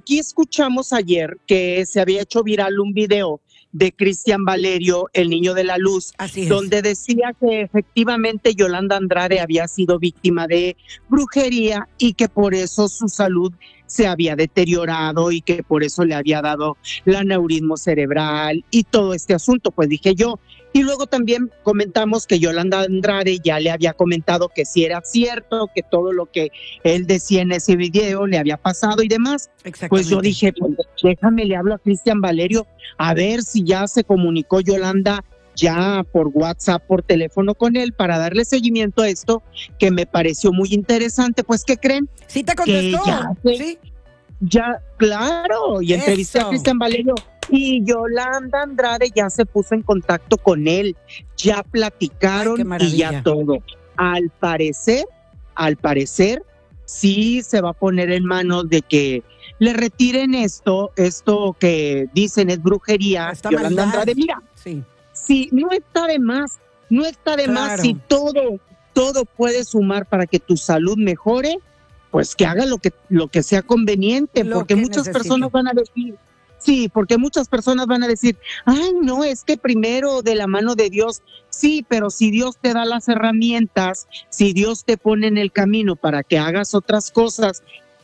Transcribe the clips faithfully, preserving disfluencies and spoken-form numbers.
aquí escuchamos ayer que se había hecho viral un video de Cristian Valerio, el niño de la luz, donde decía que efectivamente Yolanda Andrade había sido víctima de brujería y que por eso su salud se había deteriorado y que por eso le había dado el aneurismo cerebral y todo este asunto, pues dije yo. Y luego también comentamos que Yolanda Andrade ya le había comentado que sí era cierto, que todo lo que él decía en ese video le había pasado y demás. Pues yo dije, pues déjame, le hablo a Cristian Valerio a ver si ya se comunicó Yolanda ya por WhatsApp, por teléfono con él para darle seguimiento a esto que me pareció muy interesante. Pues, ¿qué creen? Sí te contestó, que ya, sí. Ya, claro, y entrevisté Eso. a Cristian Valerio y Yolanda Andrade ya se puso en contacto con él, ya platicaron Ay, y ya todo. Al parecer, al parecer, sí se va a poner en manos de que le retiren esto, esto que dicen es brujería. Esta Yolanda maldad. Andrade, mira, Sí. sí, no está de más, no está de Claro. más si todo, todo puede sumar para que tu salud mejore, pues que haga lo que, lo que sea conveniente, Lo porque que muchas necesite. personas van a decir, sí, porque muchas personas van a decir, ay, no, es que primero de la mano de Dios, sí, pero si Dios te da las herramientas, si Dios te pone en el camino para que hagas otras cosas,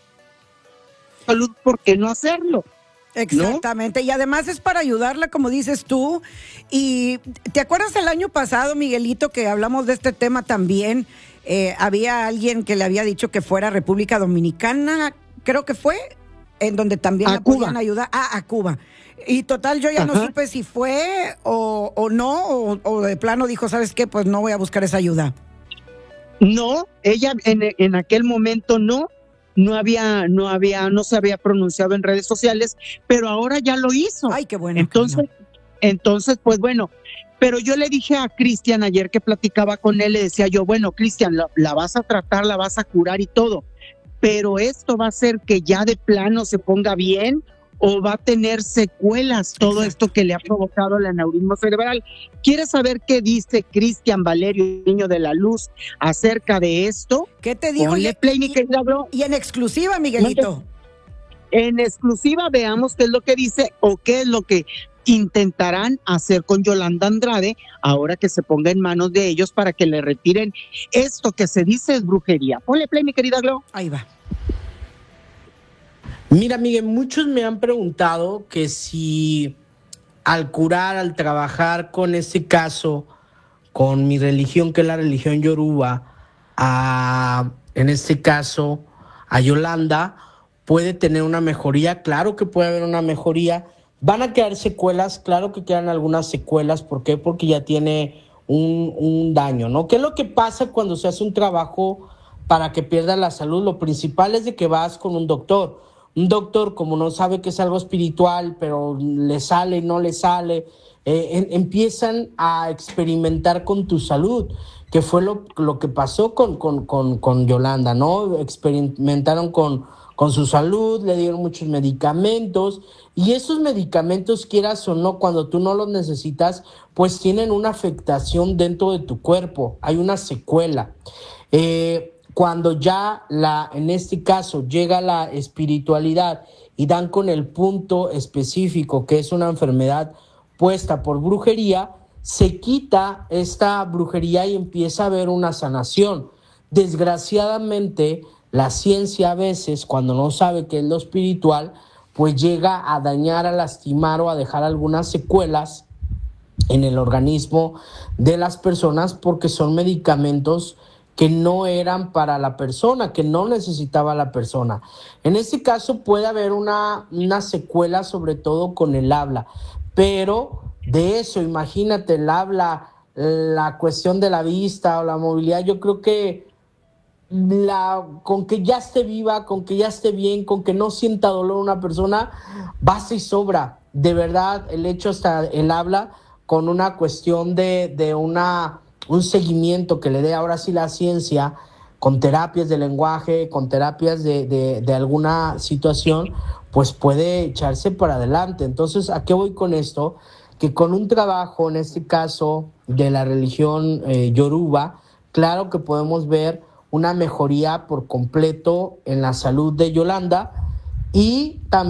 salud, ¿por qué no hacerlo? Exactamente, ¿no? Y además es para ayudarla, como dices tú. Y ¿te acuerdas el año pasado, Miguelito, que hablamos de este tema también? Eh, había alguien que le había dicho que fuera a República Dominicana, creo que fue, en donde también a la Cuba. podían ayudar. Ah, a Cuba. Y total, yo ya Ajá. no supe si fue o, o no, o, o de plano dijo, ¿sabes qué? Pues no voy a buscar esa ayuda. No, ella en, en aquel momento no. No había, no había, no se había pronunciado en redes sociales, pero ahora ya lo hizo. Ay, qué bueno. Entonces, no. entonces, pues bueno, pero yo le dije a Cristian ayer que platicaba con él, le decía yo, bueno, Cristian, la, la vas a tratar, la vas a curar y todo, pero esto va a hacer que ya de plano se ponga bien o va a tener secuelas todo Exacto. esto que le ha provocado el aneurismo cerebral. ¿Quieres saber qué dice Cristian Valerio, niño de la luz, acerca de esto? ¿Qué te dijo? Ponle play, mi querida Bro. Y en exclusiva, Miguelito. En exclusiva veamos qué es lo que dice o qué es lo que intentarán hacer con Yolanda Andrade ahora que se ponga en manos de ellos para que le retiren esto que se dice es brujería. Ponle play, mi querida Glo. Ahí va. Mira, Miguel, muchos me han preguntado que si al curar, al trabajar con este caso, con mi religión, que es la religión yoruba, a, en este caso, a Yolanda, puede tener una mejoría. Claro que puede haber una mejoría. Van a quedar secuelas, claro que quedan algunas secuelas. ¿Por qué? Porque ya tiene un, un daño, ¿no? ¿Qué es lo que pasa cuando se hace un trabajo para que pierda la salud? Lo principal es de que vas con un doctor. Un doctor, como no sabe que es algo espiritual, pero le sale y no le sale, eh, en, empiezan a experimentar con tu salud, que fue lo, lo que pasó con, con, con, con Yolanda, ¿no? Experimentaron con, con su salud, le dieron muchos medicamentos, y esos medicamentos, quieras o no, cuando tú no los necesitas, pues tienen una afectación dentro de tu cuerpo, hay una secuela. Eh, Cuando ya, la, en este caso, llega la espiritualidad y dan con el punto específico que es una enfermedad puesta por brujería, se quita esta brujería y empieza a haber una sanación. Desgraciadamente, la ciencia a veces, cuando no sabe qué es lo espiritual, pues llega a dañar, a lastimar o a dejar algunas secuelas en el organismo de las personas porque son medicamentos que no eran para la persona, que no necesitaba la persona. En este caso puede haber una, una secuela, sobre todo con el habla, pero de eso, imagínate, el habla, la cuestión de la vista o la movilidad, yo creo que la, con que ya esté viva, con que ya esté bien, con que no sienta dolor una persona, basta y sobra. De verdad, el hecho hasta el habla con una cuestión de, de una... un seguimiento que le dé ahora sí la ciencia, con terapias de lenguaje, con terapias de, de, de alguna situación, pues puede echarse para adelante. Entonces, ¿a qué voy con esto? Que con un trabajo, en este caso, de la religión eh, yoruba, claro que podemos ver una mejoría por completo en la salud de Yolanda y también